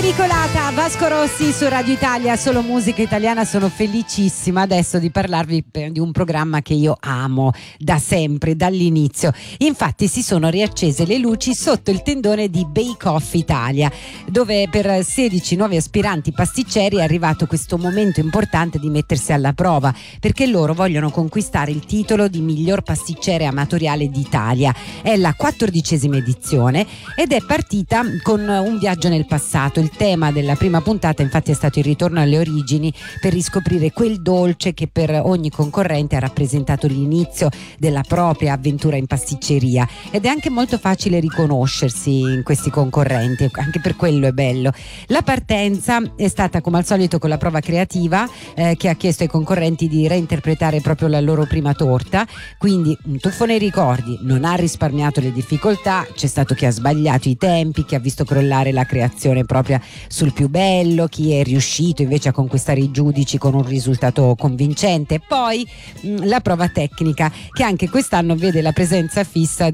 Spericolata, Vasco Rossi su Radio Italia, solo musica italiana. Sono felicissima adesso di parlarvi di un programma che io amo da sempre, dall'inizio. Infatti si sono riaccese le luci sotto il tendone di Bake Off Italia, dove per 16 nuovi aspiranti pasticceri è arrivato questo momento importante di mettersi alla prova, perché loro vogliono conquistare il titolo di miglior pasticcere amatoriale d'Italia. È la 14ª edizione ed è partita con un viaggio nel passato. Il tema della prima puntata infatti è stato il ritorno alle origini, per riscoprire quel dolce che per ogni concorrente ha rappresentato l'inizio della propria avventura in pasticceria, ed è anche molto facile riconoscersi in questi concorrenti, anche per quello è bello. La partenza è stata come al solito con la prova creativa che ha chiesto ai concorrenti di reinterpretare proprio la loro prima torta, quindi un tuffo nei ricordi, non ha risparmiato le difficoltà, c'è stato chi ha sbagliato i tempi, chi ha visto crollare la creazione propria sul più bello, chi è riuscito invece a conquistare i giudici con un risultato convincente. Poi la prova tecnica, che anche quest'anno vede la presenza fissa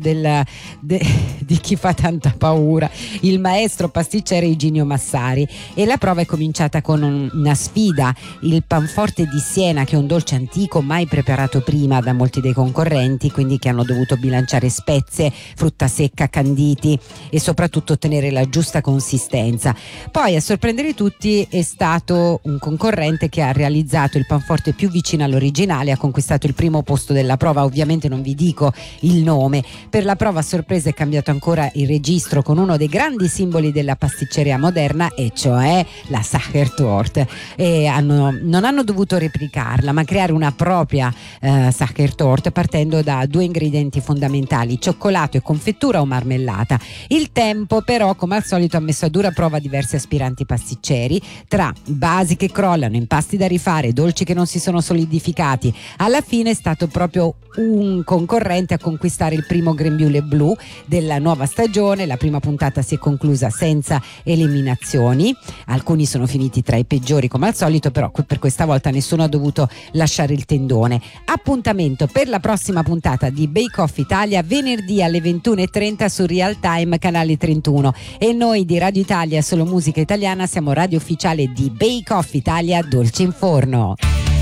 di chi fa tanta paura, il maestro pasticcere Iginio Massari, e la prova è cominciata con una sfida, il panforte di Siena, che è un dolce antico mai preparato prima da molti dei concorrenti, quindi che hanno dovuto bilanciare spezie, frutta secca, canditi e soprattutto ottenere la giusta consistenza. Poi a sorprendere tutti è stato un concorrente che ha realizzato il panforte più vicino all'originale, ha conquistato il primo posto della prova. Ovviamente non vi dico il nome. Per la prova a sorpresa è cambiato ancora il registro con uno dei grandi simboli della pasticceria moderna, e cioè la Sachertorte, e non hanno dovuto replicarla ma creare una propria Sachertorte partendo da 2 ingredienti fondamentali: cioccolato e confettura o marmellata. Il tempo però, come al solito, ha messo a dura prova diversi aspiranti pasticceri, tra basi che crollano, impasti da rifare, dolci che non si sono solidificati. Alla fine è stato proprio un concorrente a conquistare il primo grembiule blu della nuova stagione. La prima puntata si è conclusa senza eliminazioni, alcuni sono finiti tra i peggiori come al solito, però per questa volta nessuno ha dovuto lasciare il tendone. Appuntamento per la prossima puntata di Bake Off Italia, venerdì alle 21:30 su Real Time canale 31, e noi di Radio Italia Solo Musica Italiana siamo radio ufficiale di Bake Off Italia Dolce in Forno.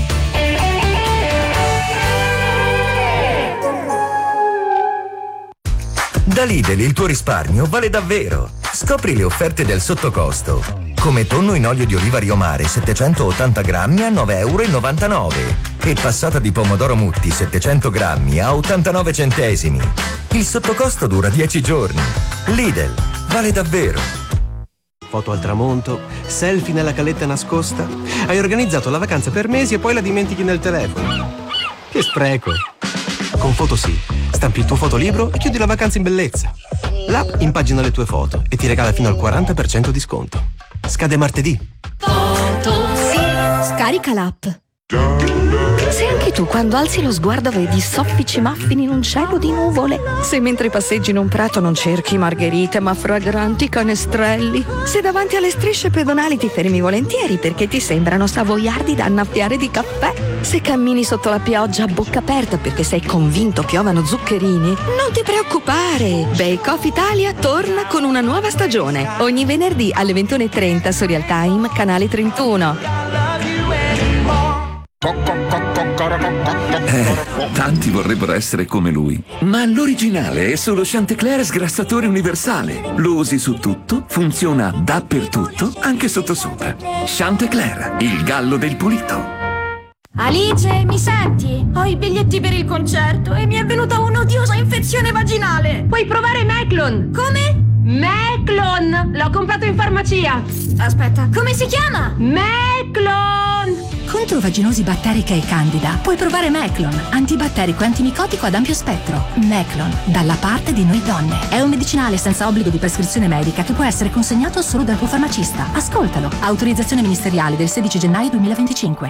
Da Lidl il tuo risparmio vale davvero. Scopri le offerte del sottocosto. Come tonno in olio di oliva Rio Mare 780 grammi a 9,99 € e passata di pomodoro Mutti 700 grammi a 89 centesimi. Il sottocosto dura 10 giorni. Lidl vale davvero. Foto al tramonto, selfie nella caletta nascosta. Hai organizzato la vacanza per mesi e poi la dimentichi nel telefono. Che spreco. Con Photosì stampi il tuo fotolibro e chiudi la vacanza in bellezza. L'app impagina le tue foto e ti regala fino al 40% di sconto. Scade martedì. Photosì. Scarica l'app. Se anche tu quando alzi lo sguardo vedi soffici muffin in un cielo di nuvole, se mentre passeggi in un prato non cerchi margherite ma fragranti canestrelli, se davanti alle strisce pedonali ti fermi volentieri perché ti sembrano savoiardi da annaffiare di caffè, se cammini sotto la pioggia a bocca aperta perché sei convinto piovano zuccherini, non ti preoccupare, Bake Off Italia torna con una nuova stagione ogni venerdì alle 21:30 su Real Time canale 31. Tanti vorrebbero essere come lui, ma l'originale è solo Chantecler sgrassatore universale. Lo usi su tutto, funziona dappertutto, anche sottosopra. Chantecler, il gallo del pulito. Alice, mi senti? Ho i biglietti per il concerto e mi è venuta un'odiosa infezione vaginale. Puoi provare Meclon. Come? Meclon! L'ho comprato in farmacia. Aspetta, come si chiama? Meclon! Contro vaginosi batterica e candida puoi provare Meclon, antibatterico e antimicotico ad ampio spettro. Meclon, dalla parte di noi donne. È un medicinale senza obbligo di prescrizione medica che può essere consegnato solo dal tuo farmacista. Ascoltalo. Autorizzazione ministeriale del 16 gennaio 2025.